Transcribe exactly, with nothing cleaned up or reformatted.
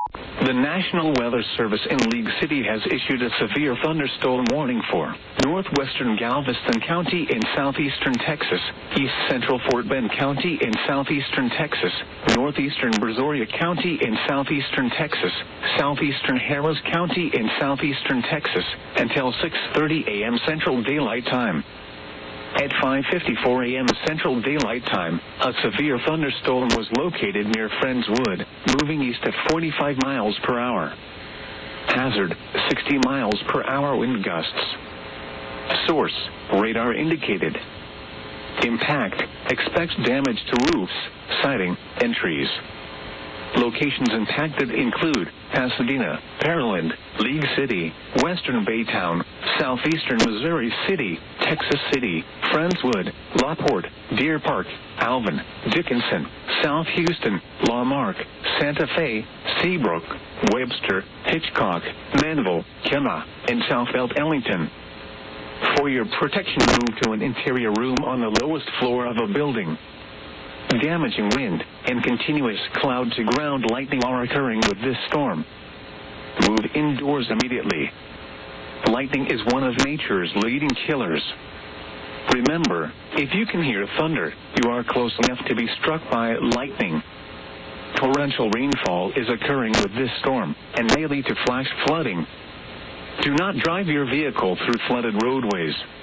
The National Weather Service in League City has issued a severe thunderstorm warning for northwestern Galveston County in southeastern Texas, east central Fort Bend County in southeastern Texas, northeastern Brazoria County in southeastern Texas, southeastern Harris County in southeastern Texas, until six thirty a.m. Central Daylight Time. At five fifty-four a.m. Central Daylight Time, a severe thunderstorm was located near Friendswood, moving east at forty-five miles per hour. Hazard, sixty miles per hour wind gusts. Source, radar indicated. Impact, expects damage to roofs, siding, and trees. Locations impacted include Pasadena, Pearland, League City, Western Baytown, southeastern Missouri City, Texas City, Friendswood, LaPorte, Deer Park, Alvin, Dickinson, South Houston, La Marque, Santa Fe, Seabrook, Webster, Hitchcock, Manville, Kenna, and South Belt Ellington. For your protection, move to an interior room on the lowest floor of a building. Damaging wind and continuous cloud-to-ground lightning are occurring with this storm. Move indoors immediately. Lightning is one of nature's leading killers. Remember, if you can hear thunder, you are close enough to be struck by lightning. Torrential rainfall is occurring with this storm and may lead to flash flooding. Do not drive your vehicle through flooded roadways.